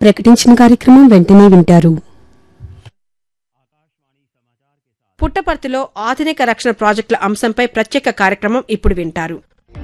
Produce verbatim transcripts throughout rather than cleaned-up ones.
ప్రకటించిన కార్యక్రమం వెంటనే వింటారు. పుట్టపర్తిలో ఆధునిక రక్షణ ప్రాజెక్టుల అంశంపై ప్రత్యేక కార్యక్రమం ఇప్పుడు వింటారు.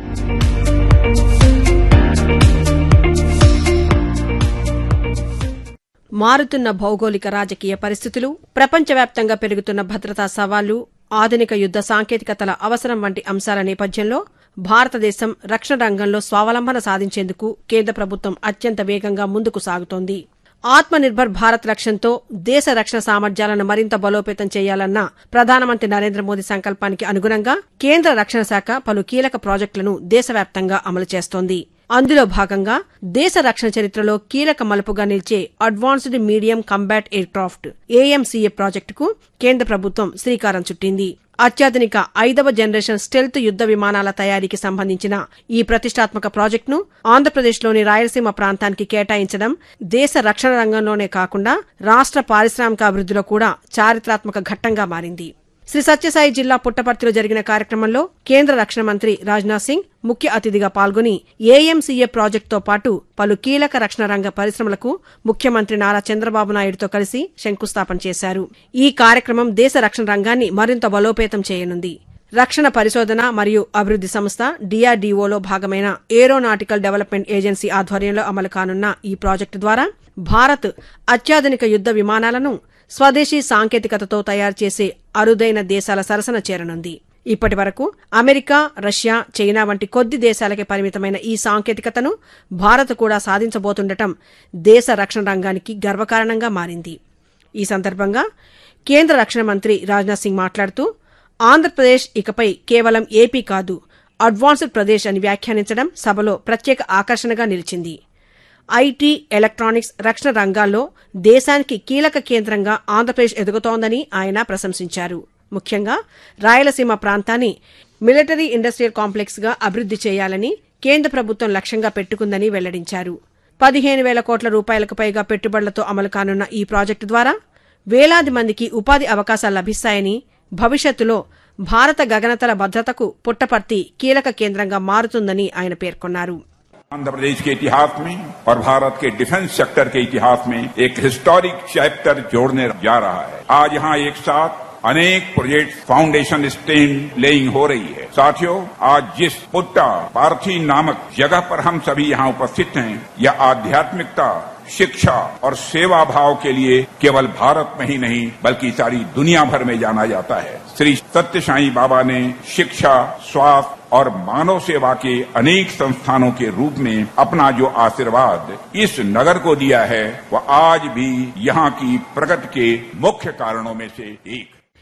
మారుతున్న భౌగోళిక రాజకీయ పరిస్థితులు, ప్రపంచవ్యాప్తంగా పెరుగుతున్న భద్రతా సవాళ్లు, ఆధునిక యుద్ద సాంకేతికతల అవసరం వంటి అంశాల నేపథ్యంలో భారతదేశం రక్షణ రంగంలో స్వావలంబన సాధించేందుకు కేంద్ర ప్రభుత్వం అత్యంత వేగంగా ముందుకు సాగుతోంది. ఆత్మ నిర్భర్ భారత్ లక్ష్యంతో దేశ రక్షణ సామర్థ్యాలను మరింత బలోపేతం చేయాలన్న ప్రధానమంత్రి నరేంద్ర మోదీ సంకల్పానికి అనుగుణంగా కేంద్ర రక్షణ శాఖ పలు కీలక ప్రాజెక్టులను దేశవ్యాప్తంగా అమలు చేస్తోంది. అందులో భాగంగా దేశ రక్షణ చరిత్రలో కీలక మలుపుగా నిలిచే advanced medium combat air craft AMCA ప్రాజెక్టుకు కేంద్ర ప్రభుత్వం శ్రీకారం చుట్టింది. అత్యాధునిక ఐదవ జనరేషన్ స్టెల్త్ యుద్ద విమానాల తయారీకి సంబంధించిన ఈ ప్రతిష్టాత్మక ప్రాజెక్టును ఆంధ్రప్రదేశ్లోని రాయలసీమ ప్రాంతానికి కేటాయించడం దేశ రక్షణ రంగంలోనే కాకుండా రాష్ట్ర పారిశ్రామికాభివృద్ధిలో కూడా చారిత్రాత్మక ఘట్టంగా మారింది. శ్రీ సత్యసాయి జిల్లా పుట్టపర్తిలో జరిగిన కార్యక్రమంలో కేంద్ర రక్షణ మంత్రి రాజ్నాథ్ సింగ్ ముఖ్య అతిథిగా పాల్గొని ఏఎంసీఏ ప్రాజెక్టుతో పాటు పలు కీలక రక్షణ రంగ పరిశ్రమలకు ముఖ్యమంత్రి నారా చంద్రబాబు నాయుడుతో కలిసి శంకుస్థాపన చేశారు. ఈ కార్యక్రమం దేశ రక్షణ రంగాన్ని మరింత బలోపేతం చేయనుంది. రక్షణ పరిశోధన మరియు అభివృద్ది సంస్థ డీఆర్డీఓలో భాగమైన ఏరోనాటికల్ డెవలప్మెంట్ ఏజెన్సీ ఆధ్వర్యంలో అమలు కానున్న ఈ ప్రాజెక్టు ద్వారా భారత్ అత్యాధునిక యుద్ద విమానాలను స్వదేశీ సాంకేతికతతో తయారు చేసే అరుదైన దేశాల సరసన చేరనుంది. ఇప్పటి వరకు అమెరికా, రష్యా, చైనా వంటి కొద్ది దేశాలకే పరిమితమైన ఈ సాంకేతికతను భారత్ కూడా సాధించబోతుండటం దేశ రక్షణ రంగానికి గర్వకారణంగా మారింది. ఈ సందర్భంగా కేంద్ర రక్షణ మంత్రి రాజ్నాథ్ సింగ్ మాట్లాడుతూ ఆంధ్రప్రదేశ్ ఇకపై కేవలం ఏపీ కాదు, అడ్వాన్స్డ్ ప్రదేశ్ అని వ్యాఖ్యానించడం సభలో ప్రత్యేక ఆకర్షణగా నిలిచింది. ఐటీ, ఎలక్ట్రానిక్స్, రక్షణ రంగాల్లో దేశానికి కీలక కేంద్రంగా ఆంధ్రప్రదేశ్ ఎదుగుతోందని ఆయన ప్రశంసించారు. ముఖ్యంగా రాయలసీమ ప్రాంతాన్ని మిలిటరీ ఇండస్ట్రియల్ కాంప్లెక్స్ గా అభివృద్ది చేయాలని కేంద్ర ప్రభుత్వం లక్ష్యంగా పెట్టుకుందని వెల్లడించారు. పదిహేను వేల కోట్ల రూపాయలకు పైగా పెట్టుబడులతో అమలు కానున్న ఈ ప్రాజెక్టు ద్వారా వేలాది మందికి ఉపాధి అవకాశాలు లభిస్తాయని, భవిష్యత్తులో భారత గగనతల భద్రతకు పుట్టపర్తి కీలక కేంద్రంగా మారుతుందని ఆయన పేర్కొన్నారు. आंध्र प्रदेश के इतिहास में और भारत के डिफेंस सेक्टर के इतिहास में एक हिस्टोरिक चैप्टर जोड़ने जा रहा है. आज यहाँ एक साथ अनेक प्रोजेक्ट फाउंडेशन स्टेन लेइंग हो रही है. साथियों, आज जिस पुट्टा पार्थी नामक जगह पर हम सभी यहाँ उपस्थित हैं, यह आध्यात्मिकता, शिक्षा और सेवा भाव के लिए केवल भारत में ही नहीं बल्कि सारी दुनिया भर में जाना जाता है. श्री सत्य साई बाबा ने शिक्षा, स्वास्थ्य और मानव सेवा के अनेक संस्थानों के रूप में अपना जो आशीर्वाद इस नगर को दिया है, वह आज भी यहाँ की प्रगति के मुख्य कारणों में से एक.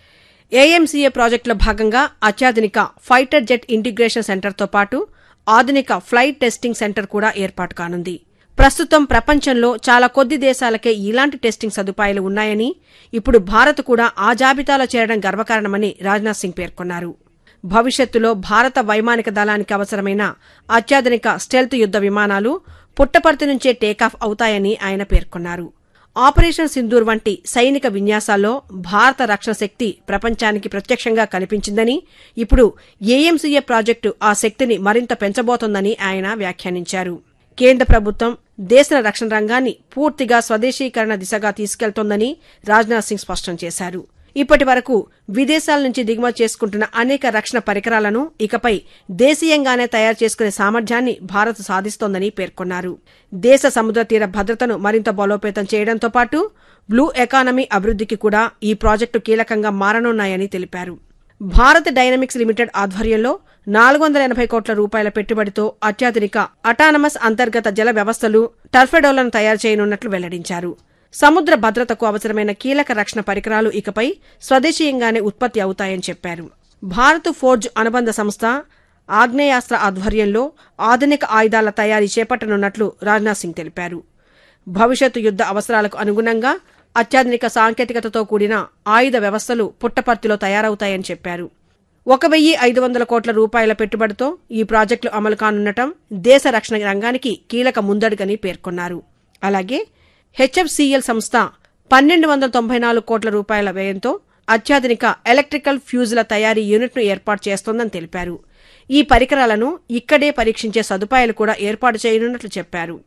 ఏఎంసీఏ ప్రాజెక్టులో భాగంగా అత్యాధునిక ఫైటర్ జెట్ ఇంటిగ్రేషన్ సెంటర్తో పాటు ఆధునిక ఫ్లైట్ టెస్టింగ్ సెంటర్ కూడా ఏర్పాటు కానుంది. ప్రస్తుతం ప్రపంచంలో చాలా కొద్ది దేశాలకే ఇలాంటి టెస్టింగ్ సదుపాయాలు ఉన్నాయని, ఇప్పుడు భారత్ కూడా ఆ జాబితాలో చేరడం గర్వకారణమని రాజ్నాథ్ సింగ్ పేర్కొన్నారు. భవిష్యత్తులో భారత వైమానిక దళానికి అవసరమైన అత్యాధునిక స్టెల్త్ యుద్ద విమానాలు పుట్టపర్తి నుంచే టేకాఫ్ అవుతాయని ఆయన పేర్కొన్నారు. ఆపరేషన్ సింధూర్ వంటి సైనిక విన్యాసాల్లో భారత రక్షణ శక్తి ప్రపంచానికి ప్రత్యక్షంగా కనిపించిందని, ఇప్పుడు ఏఎంసీఏ ప్రాజెక్టు ఆ శక్తిని మరింత పెంచబోతోందని ఆయన వ్యాఖ్యానించారు. కేంద్ర ప్రభుత్వం దేశ రక్షణ రంగాన్ని పూర్తిగా స్వదేశీకరణ దిశగా తీసుకెళ్తోందని రాజ్నాథ్ సింగ్ స్పష్టం చేశారు. ఇప్పటి వరకు విదేశాల నుంచి దిగుమతి చేసుకుంటున్న అనేక రక్షణ పరికరాలను ఇకపై దేశీయంగానే తయారు చేసుకునే సామర్థ్యాన్ని భారత్ సాధిస్తోందని పేర్కొన్నారు. దేశ సముద్ర తీర భద్రతను మరింత బలోపేతం చేయడంతో పాటు బ్లూ ఎకానమీ అభివృద్దికి కూడా ఈ ప్రాజెక్టు కీలకంగా మారనున్నాయని తెలిపారు. భారత్ డైనమిక్స్ లిమిటెడ్ ఆధ్వర్యంలో నాలుగు వందల ఎనభై కోట్ల రూపాయల పెట్టుబడితో అత్యాధునిక అటానమస్ అంతర్గత జల వ్యవస్థలు, టర్ఫెడోలను తయారు చేయనున్నట్లు వెల్లడించారు. సముద్ర భద్రతకు అవసరమైన కీలక రక్షణ పరికరాలు ఇకపై స్వదేశీయంగానే ఉత్పత్తి అవుతాయని చెప్పారు. భారత్ ఫోర్జ్ అనుబంధ సంస్థ ఆగ్నేయాస్త్ర ఆధ్వర్యంలో ఆధునిక ఆయుధాల తయారీ చేపట్టనున్నట్లు రాజ్నాథ్ సింగ్ తెలిపారు. భవిష్యత్తు యుద్ద అవసరాలకు అనుగుణంగా అత్యాధునిక సాంకేతికతతో కూడిన ఆయుధ వ్యవస్థలు పుట్టపర్తిలో తయారవుతాయని చెప్పారు. ఒక వెయ్యి ఐదు వందల కోట్ల రూపాయల పెట్టుబడితో ఈ ప్రాజెక్టులు అమలు కానుండటం దేశ రక్షణ రంగానికి కీలక ముందడుగని పేర్కొన్నారు. అలాగే హెచ్ఎఫ్సీఎల్ సంస్థ పన్నెండు వందల తొంభై నాలుగు కోట్ల రూపాయల వ్యయంతో అత్యాధునిక ఎలక్ట్రికల్ ఫ్యూజుల తయారీ యూనిట్ను ఏర్పాటు చేస్తోందని తెలిపారు. ఈ పరికరాలను ఇక్కడే పరీక్షించే సదుపాయాలు కూడా ఏర్పాటు చేయనున్నట్లు చెప్పారు.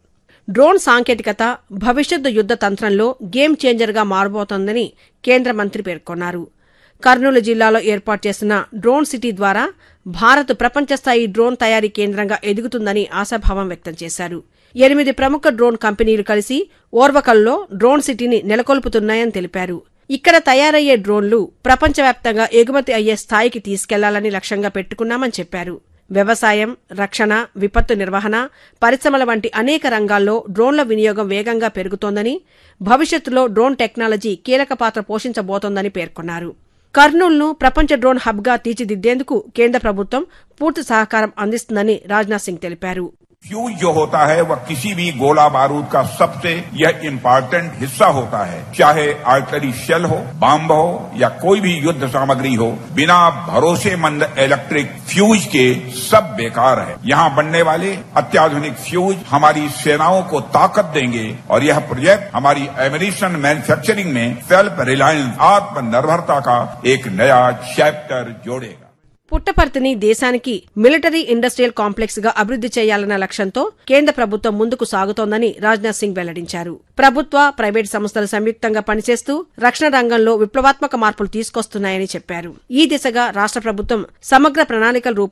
డ్రోన్ సాంకేతికత భవిష్యత్తు యుద్ద తంత్రంలో గేమ్ చేంజర్గా మారబోతోందని కేంద్ర మంత్రి పేర్కొన్నారు. కర్నూలు జిల్లాలో ఏర్పాటు చేసిన డ్రోన్ సిటీ ద్వారా భారత్ ప్రపంచస్థాయి డ్రోన్ తయారీ కేంద్రంగా ఎదుగుతుందని ఆశాభావం వ్యక్తం చేశారు. ఎనిమిది ప్రముఖ డ్రోన్ కంపెనీలు కలిసి ఓర్వకల్లో డ్రోన్ సిటీని నెలకొల్పుతున్నాయని తెలిపారు. ఇక్కడ తయారయ్యే డ్రోన్లు ప్రపంచవ్యాప్తంగా ఎగుమతి అయ్యే స్థాయికి తీసుకెళ్లాలని లక్ష్యంగా పెట్టుకున్నామని చెప్పారు. వ్యవసాయం, రక్షణ, విపత్తు నిర్వహణ, పరిశ్రమల వంటి అనేక రంగాల్లో డ్రోన్ల వినియోగం వేగంగా పెరుగుతోందని, భవిష్యత్తులో డ్రోన్ టెక్నాలజీ కీలక పాత్ర పోషించబోతోందని పేర్కొన్నారు. కర్నూలును ప్రపంచ డ్రోన్ హబ్గా తీర్చిదిద్దేందుకు కేంద్ర ప్రభుత్వం పూర్తి సహకారం అందిస్తుందని రాజ్నాథ్ సింగ్ తెలిపారు. फ्यूज जो होता है वह किसी भी गोला बारूद का सबसे यह इम्पोर्टेंट हिस्सा होता है, चाहे आर्टिलरी शेल हो, बम हो या कोई भी युद्ध सामग्री हो। बिना भरोसेमंद इलेक्ट्रिक फ्यूज के सब बेकार है। यहाँ बनने वाले अत्याधुनिक फ्यूज हमारी सेनाओं को ताकत देंगे और यह प्रोजेक्ट हमारी एमिनिशन मैन्युफैक्चरिंग में सेल्फ रिलायंस आत्मनिर्भरता का एक नया चैप्टर जोड़ेगा. పుట్టపర్తిని దేశానికి మిలిటరీ ఇండస్ట్రియల్ కాంప్లెక్స్ గా అభివృద్ది చేయాలన్న లక్ష్యంతో కేంద్ర ప్రభుత్వం ముందుకు సాగుతోందని రాజ్నాథ్ సింగ్ వెల్లడించారు. ప్రభుత్వ, ప్రైవేటు సంస్థలు సంయుక్తంగా పనిచేస్తూ రక్షణ రంగంలో విప్లవాత్మక మార్పులు తీసుకొస్తున్నాయని చెప్పారు. ఈ దిశగా రాష్ట ప్రభుత్వం సమగ్ర ప్రణాళికలు